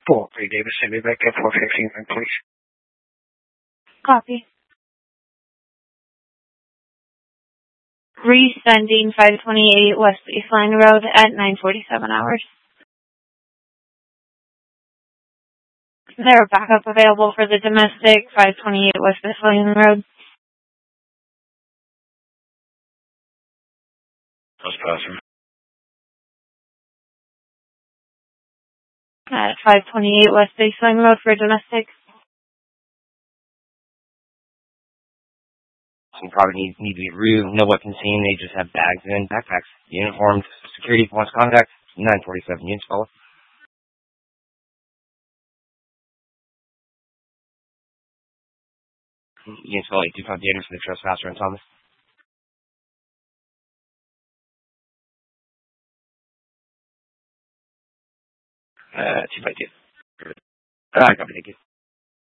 4-3 Davis, send me back at 415, please. Copy. Resending 528 West Baseline Road at 9:47 hours. There are backup available for the domestic 528 West Baseline Road. That's passing. At 528 West Baseline Road for domestic. Some probably need to be rude, no weapons seen, they just have bags and backpacks. Uniformed security wants contact, 947 units follow. Units follow 825 Gators for the trespasser and Thomas. 2 by 2. Copy, thank you.